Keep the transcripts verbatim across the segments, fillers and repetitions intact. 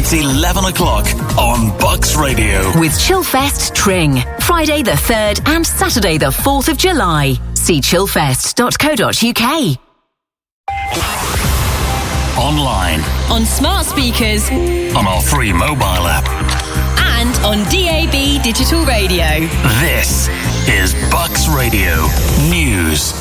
It's eleven o'clock on Bucks Radio. With Chillfest Tring. Friday the third and Saturday the fourth of July. See chillfest dot co dot uk. Online. On smart speakers. On our free mobile app. And on D A B digital radio. This is Bucks Radio News.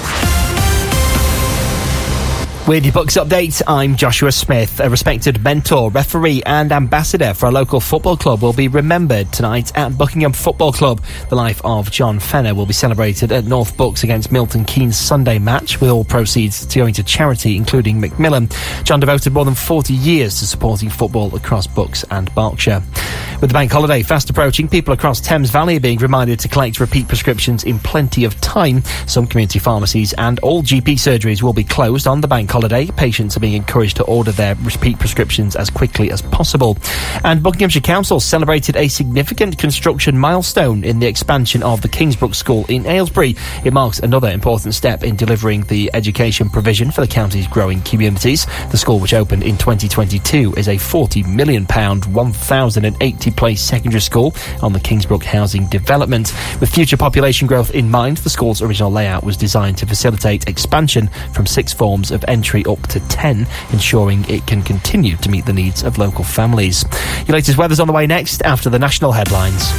With your Bucks update, I'm Joshua Smith. A respected mentor, referee and ambassador for a local football club will be remembered tonight at Buckingham Football Club. The life of John Fenner will be celebrated at North Bucks against Milton Keynes Sunday match, with all proceeds going to charity, including Macmillan. John devoted more than forty years to supporting football across Bucks and Berkshire. With the bank holiday fast approaching, people across Thames Valley are being reminded to collect repeat prescriptions in plenty of time. Some community pharmacies and all G P surgeries will be closed on the bank holiday. Patients are being encouraged to order their repeat prescriptions as quickly as possible. And Buckinghamshire Council celebrated a significant construction milestone in the expansion of the Kingsbrook School in Aylesbury. It marks another important step in delivering the education provision for the county's growing communities. The school, which opened in twenty twenty-two, is a forty million pounds, one thousand eighty place secondary school on the Kingsbrook housing development. With future population growth in mind, the school's original layout was designed to facilitate expansion from six forms of entry up to ten, ensuring it can continue to meet the needs of local families. Your latest weather's on the way next after the national headlines.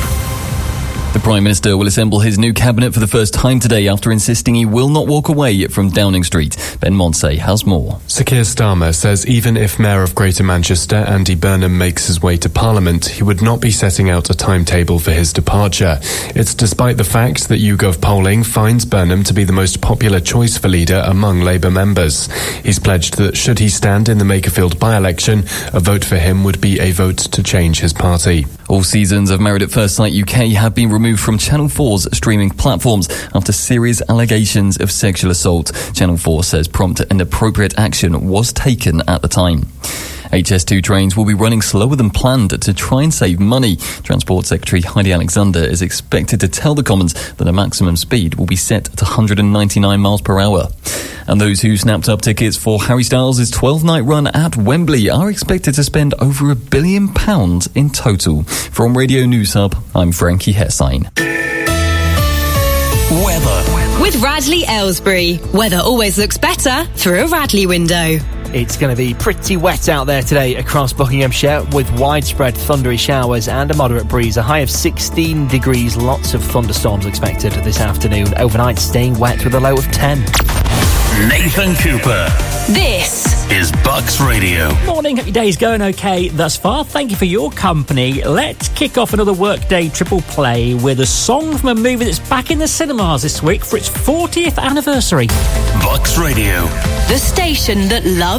The Prime Minister will assemble his new cabinet for the first time today after insisting he will not walk away from Downing Street. Ben Monsey has more. Sir Keir Starmer says even if Mayor of Greater Manchester Andy Burnham makes his way to Parliament, he would not be setting out a timetable for his departure. It's despite the fact that YouGov polling finds Burnham to be the most popular choice for leader among Labour members. He's pledged that should he stand in the Makerfield by-election, a vote for him would be a vote to change his party. All seasons of Married at First Sight U K have been removed from Channel four's streaming platforms after serious allegations of sexual assault. Channel four says prompt and appropriate action was taken at the time. H S two trains will be running slower than planned to try and save money. Transport Secretary Heidi Alexander is expected to tell the Commons that a maximum speed will be set at one hundred ninety-nine miles per hour. And those who snapped up tickets for Harry Styles' twelve-night run at Wembley are expected to spend over a billion pounds in total. From Radio News Hub, I'm Frankie Hessine. Weather. With Radley Aylesbury. Weather always looks better through a Radley window. It's going to be pretty wet out there today across Buckinghamshire, with widespread thundery showers and a moderate breeze. A high of sixteen degrees, lots of thunderstorms expected this afternoon. Overnight staying wet with a low of ten. Nathan Cooper. This is Bucks Radio. Morning, hope your day's going okay thus far. Thank you for your company. Let's kick off another workday triple play with a song from a movie that's back in the cinemas this week for its fortieth anniversary. Bucks Radio. the station that loves